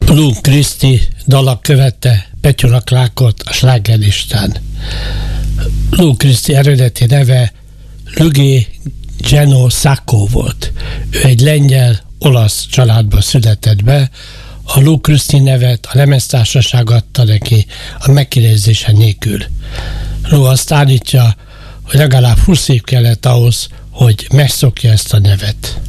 Lou Christie dala követte Petula Clarkot a slágerlistán. Lou Christie eredeti neve Luigi Geno Sacco volt. Ő egy lengyel-olasz családba született be. A Lou Christie nevet a lemeztársaság adta neki a megkérdezése nélkül. Lou azt állítja, hogy legalább 20 év kellett ahhoz, hogy megszokja ezt a nevet.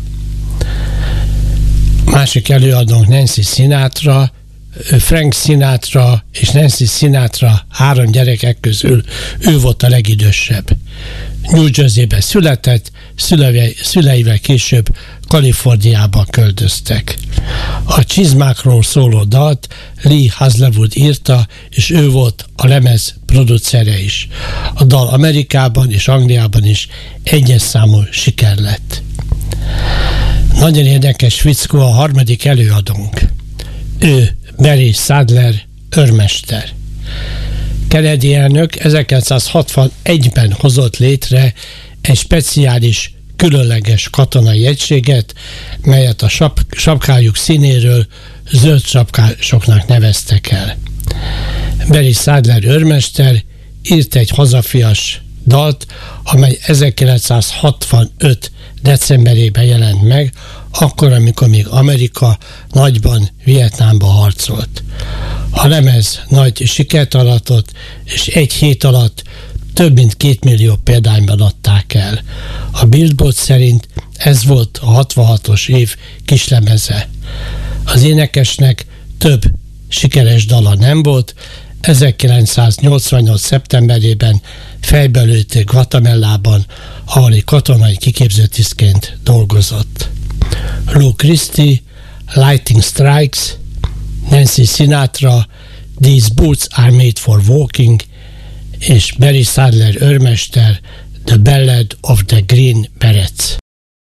Másik előadónk Nancy Sinatra. Frank Sinatra és Nancy Sinatra 3 gyerekek közül ő volt a legidősebb. New Jerseyben született, szüleivel később Kaliforniába költöztek. A csizmákról szóló dalt Lee Hazlewood írta, és ő volt a lemez producere is. A dal Amerikában és Angliában is egyes számú siker lett. Nagyon érdekes fickó a harmadik előadónk. Ő Barry Sadler, őrmester. Kennedy elnök 1961-ben hozott létre egy speciális, különleges katonai egységet, melyet a sapkájuk színéről zöld sapkásoknak neveztek el. Barry Sadler őrmester írt egy hazafias dalt, amely 1965. decemberében jelent meg, akkor, amikor még Amerika nagyban Vietnámba harcolt. A lemez nagy sikert aratott, és egy hét alatt több mint 2 millió példányban adták el. A Billboard szerint ez volt a 66-os év kislemeze. Az énekesnek több sikeres dala nem volt. 1988. szeptemberében fejbe lőtték Guatemalában, ahol egy katonai kiképzőtisztként dolgozott. Lou Christie, Lightning Strikes, Nancy Sinatra, These Boots Are Made for Walking, és Barry Sadler őrmester, The Ballad of the Green Berets.